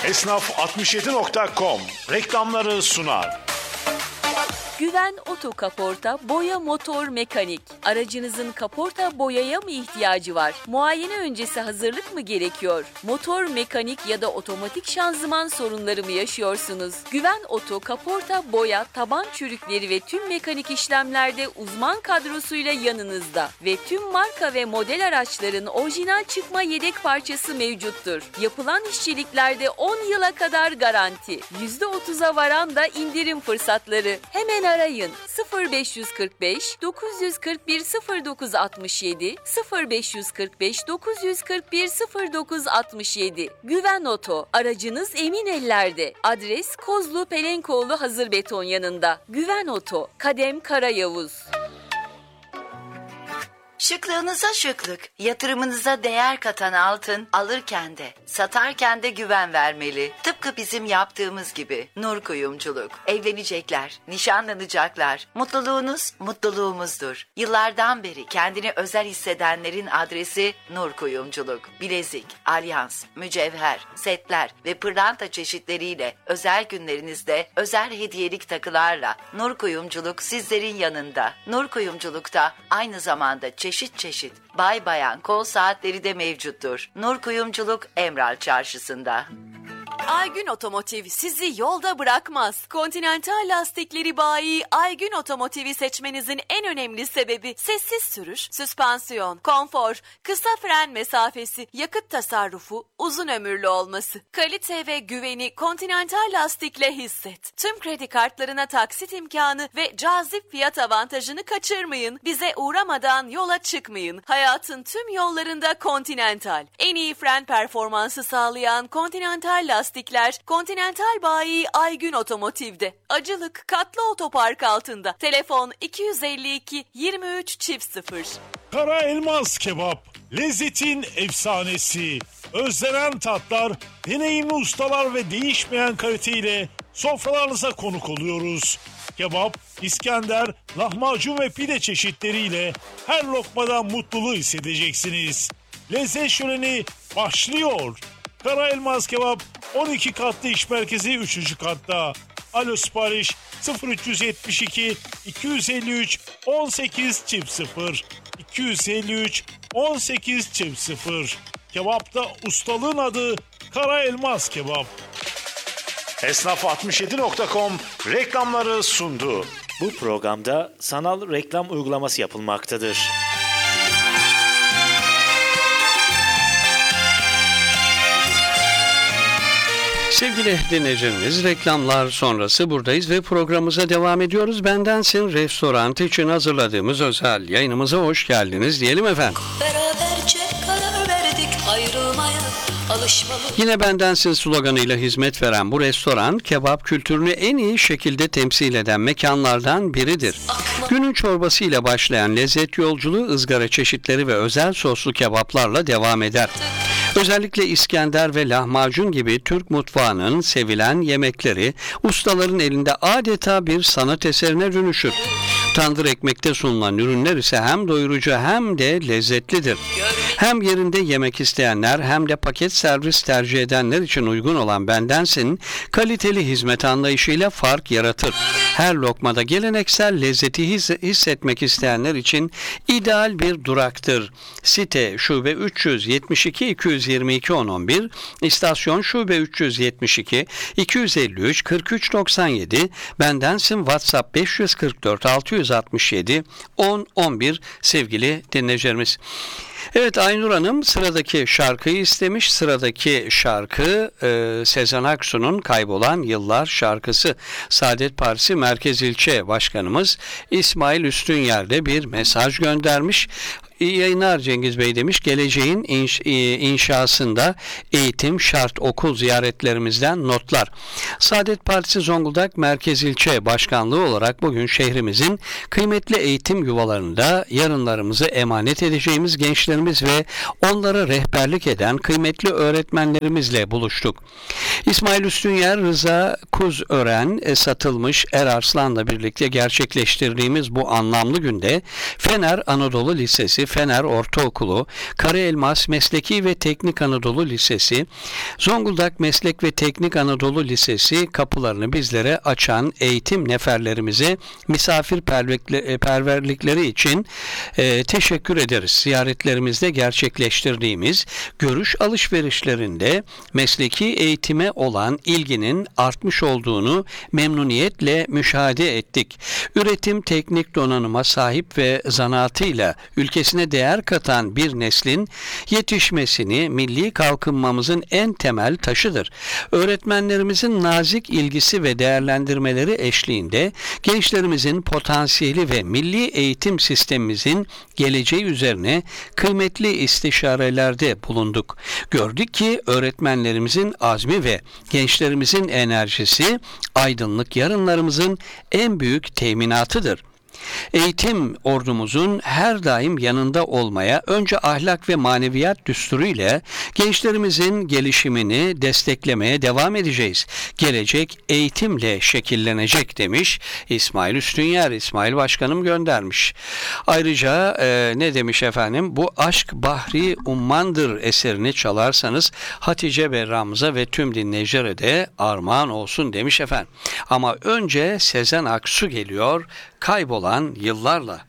Esnaf67.com reklamları sunar. Güven Oto Kaporta, boya, motor, mekanik. Aracınızın kaporta boyaya mı ihtiyacı var? Muayene öncesi hazırlık mı gerekiyor? Motor, mekanik ya da otomatik şanzıman sorunları mı yaşıyorsunuz? Güven Oto Kaporta, boya, taban çürükleri ve tüm mekanik işlemlerde uzman kadrosuyla yanınızda. Ve tüm marka ve model araçların orijinal çıkma yedek parçası mevcuttur. Yapılan işçiliklerde 10 yıla kadar garanti. %30'a varan da indirim fırsatları. Hemen arayın 0545 941 0967 0545 941 0967. Güven Oto, aracınız emin ellerde. Adres Kozlu Pelenkoğlu Hazır Beton yanında. Güven Oto, Kadem Karayavuz. Şıklığınıza şıklık, yatırımınıza değer katan altın alırken de, satarken de güven vermeli. Tıpkı bizim yaptığımız gibi. Nur Kuyumculuk. Evlenecekler, nişanlanacaklar. Mutluluğunuz mutluluğumuzdur. Yıllardan beri kendini özel hissedenlerin adresi Nur Kuyumculuk. Bilezik, alyans, mücevher, setler ve pırlanta çeşitleriyle özel günlerinizde özel hediyelik takılarla Nur Kuyumculuk sizlerin yanında. Nur Kuyumculuk'ta aynı zamanda çeşit bay bayan kol saatleri de mevcuttur. Nur Kuyumculuk Emral Çarşısı'nda. Aygün Otomotiv sizi yolda bırakmaz. Continental lastikleri bayi Aygün Otomotiv'i seçmenizin en önemli sebebi sessiz sürüş, süspansiyon, konfor, kısa fren mesafesi, yakıt tasarrufu, uzun ömürlü olması. Kalite ve güveni Continental lastikle hisset. Tüm kredi kartlarına taksit imkanı ve cazip fiyat avantajını kaçırmayın. Bize uğramadan yola çıkmayın. Hayatın tüm yollarında Continental. En iyi fren performansı sağlayan Continental lastikler Continental bayi Aygün Otomotiv'de. Acılık Katlı Otopark altında. Telefon 252 23 0. Kara Elmas Kebap, lezzetin efsanesi. Özlenen tatlar, deneyimli ustalar ve değişmeyen kaliteyle sofralarınıza konuk oluyoruz. Kebap, İskender, lahmacun ve pide çeşitleriyle her lokmadan mutluluğu hissedeceksiniz. Lezzet şöleni başlıyor. Kara Elmas Kebap 12 katlı iş merkezi 3. katta. Alo sipariş 0372 253 18 0 253 18 0. Kebapta ustalığın adı Kara Elmas Kebap. Esnaf67.com reklamları sundu. Bu programda sanal reklam uygulaması yapılmaktadır. Sevgili dinleyicilerimiz, reklamlar sonrası buradayız ve programımıza devam ediyoruz. Bendensin restoran için hazırladığımız özel yayınımıza hoş geldiniz diyelim efendim. Beraberce karar verdik ayrılmaya alışmalı. Yine bendensin sloganıyla hizmet veren bu restoran, kebap kültürünü en iyi şekilde temsil eden mekanlardan biridir. Günün çorbası ile başlayan lezzet yolculuğu ızgara çeşitleri ve özel soslu kebaplarla devam eder. Özellikle İskender ve lahmacun gibi Türk mutfağının sevilen yemekleri ustaların elinde adeta bir sanat eserine dönüşür. Tandır ekmekte sunulan ürünler ise hem doyurucu hem de lezzetlidir. Hem yerinde yemek isteyenler hem de paket servis tercih edenler için uygun olan bendensin kaliteli hizmet anlayışıyla fark yaratır. Her lokmada geleneksel lezzeti hissetmek isteyenler için ideal bir duraktır. Site Şube 372 222 1011, İstasyon Şube 372 253 43 97, bendensin WhatsApp 544 667 10 11 sevgili dinleyicilerimiz. Evet, Aynur Hanım sıradaki şarkıyı istemiş. Sıradaki şarkı Sezen Aksu'nun Kaybolan Yıllar şarkısı. Saadet Partisi Merkez İlçe Başkanımız İsmail Üstünyer'de bir mesaj göndermiş. İyi yayınlar Cengiz Bey demiş. Geleceğin inşasında eğitim şart, okul ziyaretlerimizden notlar. Saadet Partisi Zonguldak Merkez İlçe Başkanlığı olarak bugün şehrimizin kıymetli eğitim yuvalarında yarınlarımızı emanet edeceğimiz gençlerimiz ve onlara rehberlik eden kıymetli öğretmenlerimizle buluştuk. İsmail Üstünyer, Rıza Kuzören, Satılmış Erarslan'la birlikte gerçekleştirdiğimiz bu anlamlı günde Fener Anadolu Lisesi, Fener Ortaokulu, Karaelmas Mesleki ve Teknik Anadolu Lisesi, Zonguldak Meslek ve Teknik Anadolu Lisesi kapılarını bizlere açan eğitim neferlerimize misafirperverlikleri için teşekkür ederiz. Ziyaretlerimizde gerçekleştirdiğimiz görüş alışverişlerinde mesleki eğitime olan ilginin artmış olduğunu memnuniyetle müşahede ettik. Üretim teknik donanıma sahip ve zanaatıyla ülkesine değer katan bir neslin yetişmesini milli kalkınmamızın en temel taşıdır. Öğretmenlerimizin nazik ilgisi ve değerlendirmeleri eşliğinde gençlerimizin potansiyeli ve milli eğitim sistemimizin geleceği üzerine kıymetli istişarelerde bulunduk. Gördük ki öğretmenlerimizin azmi ve gençlerimizin enerjisi aydınlık yarınlarımızın en büyük teminatıdır. Eğitim ordumuzun her daim yanında olmaya, önce ahlak ve maneviyat düsturuyla gençlerimizin gelişimini desteklemeye devam edeceğiz. Gelecek eğitimle şekillenecek demiş İsmail Üstünyer. İsmail Başkanım göndermiş. Ayrıca ne demiş efendim? Bu Aşk Bahri Ummandır eserini çalarsanız Hatice ve Ramza ve tüm dinleyicilere de armağan olsun demiş efendim. Ama önce Sezen Aksu geliyor. Kaybolan yıllarla.